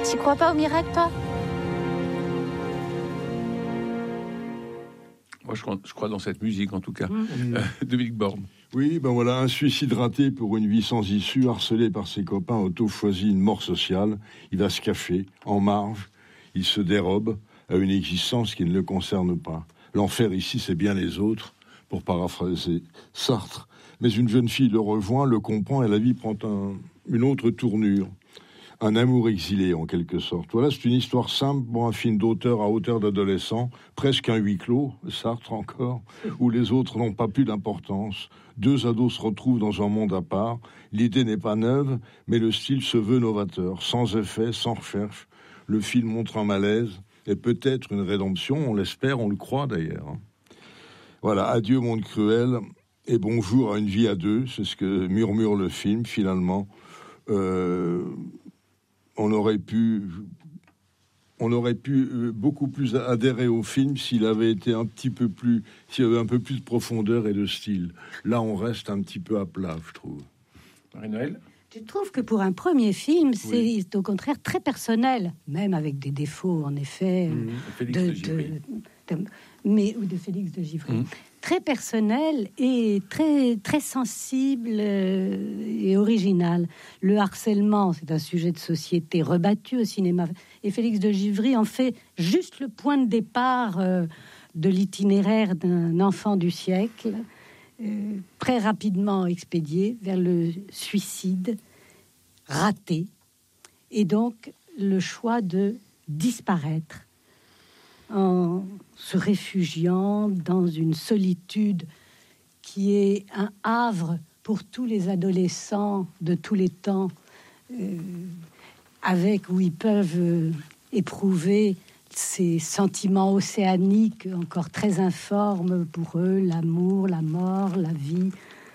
Tu crois pas au miracle, toi? Moi, je crois dans cette musique, en tout cas. Dominique Borde. Oui, ben voilà, un suicide raté pour une vie sans issue, harcelé par ses copains, auto-choisi une mort sociale. Il va se cacher, en marge, il se dérobe à une existence qui ne le concerne pas. L'enfer ici, c'est bien les autres, pour paraphraser Sartre. Mais une jeune fille le rejoint, le comprend, et la vie prend une autre tournure. Un amour exilé, en quelque sorte. Voilà, c'est une histoire simple pour un film d'auteur à hauteur d'adolescent, presque un huis clos, Sartre encore, où les autres n'ont pas plus d'importance. Deux ados se retrouvent dans un monde à part. L'idée n'est pas neuve, mais le style se veut novateur. Sans effet, sans recherche, le film montre un malaise et peut-être une rédemption, on l'espère, on le croit d'ailleurs. Voilà, adieu monde cruel et bonjour à une vie à deux, c'est ce que murmure le film finalement. On aurait pu beaucoup plus adhérer au film s'il avait été s'il y avait un peu plus de profondeur et de style. Là, on reste un petit peu à plat, je trouve. Marie-Noël ? Je trouve que pour un premier film, c'est au contraire très personnel, même avec des défauts, en effet, de Félix de Givry. Très personnel et très, très sensible et original. Le harcèlement, c'est un sujet de société rebattu au cinéma. Et Félix de Givry en fait juste le point de départ de l'itinéraire d'un enfant du siècle, très rapidement expédié vers le suicide raté. Et donc, le choix de disparaître en se réfugiant dans une solitude qui est un havre pour tous les adolescents de tous les temps, où ils peuvent éprouver ces sentiments océaniques encore très informes pour eux, l'amour, la mort, la vie.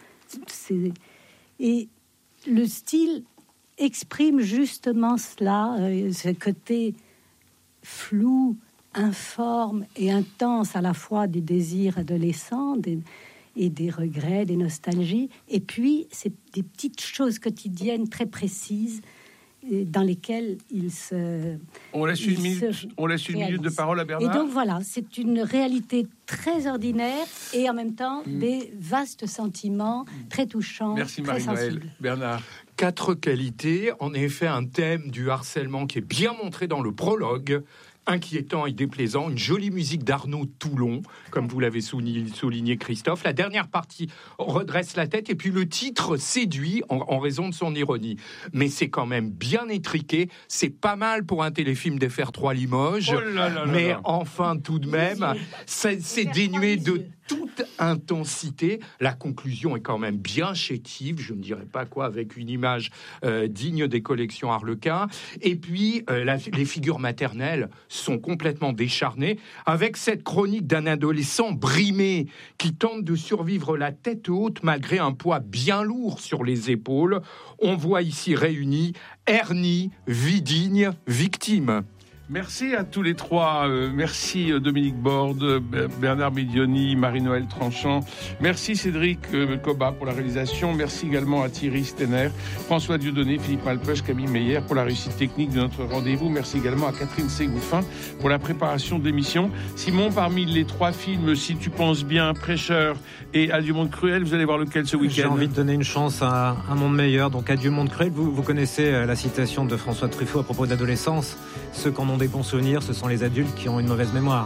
Et le style exprime justement cela, ce côté flou, informe et intense à la fois des désirs adolescents et des regrets, des nostalgies, et puis c'est des petites choses quotidiennes très précises dans lesquelles il se... On laisse une minute de parole à Bernard. Et donc voilà, c'est une réalité très ordinaire et en même temps des vastes sentiments très touchants. Merci très Marie-Noël. sensibles. Bernard. 4 qualités, en effet un thème du harcèlement qui est bien montré dans le prologue, inquiétant et déplaisant, une jolie musique d'Arnaud Toulon, comme vous l'avez souligné Christophe. La dernière partie redresse la tête et puis le titre séduit en raison de son ironie. Mais c'est quand même bien étriqué, c'est pas mal pour un téléfilm d'FR3 Limoges, mais enfin tout de même, c'est dénué de toute intensité. La conclusion est quand même bien chétive, je ne dirais pas quoi, avec une image digne des collections Harlequin. Et puis, les figures maternelles sont complètement décharnées, avec cette chronique d'un adolescent brimé qui tente de survivre la tête haute malgré un poids bien lourd sur les épaules. On voit ici réunis Ernie, Vidigne, victime. Merci à tous les trois. Merci Dominique Borde, Bernard Medioni, Marie-Noël Tranchant. Merci Cédric Coba pour la réalisation. Merci également à Thierry Stenner, François Dieudonné, Philippe Malpeuch, Camille Meyer pour la réussite technique de notre rendez-vous. Merci également à Catherine Ségouffin pour la préparation de l'émission. Simon, parmi les 3 films, Si tu penses bien, Prêcheur et Adieu monde cruel, vous allez voir lequel ce week-end? J'ai envie de donner une chance à un monde meilleur. Donc Adieu monde cruel, vous connaissez la citation de François Truffaut à propos d'adolescence. Ceux qui en ont des bons souvenirs, ce sont les adultes qui ont une mauvaise mémoire.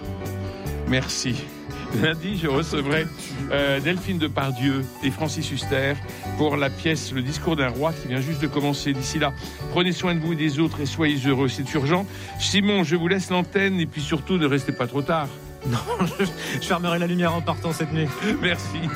Merci. Lundi, je recevrai Delphine Depardieu et Francis Huster pour la pièce Le discours d'un roi qui vient juste de commencer. D'ici là, prenez soin de vous et des autres et soyez heureux, c'est urgent. Simon, je vous laisse l'antenne et puis surtout ne restez pas trop tard. Non, je fermerai la lumière en partant cette nuit. Merci.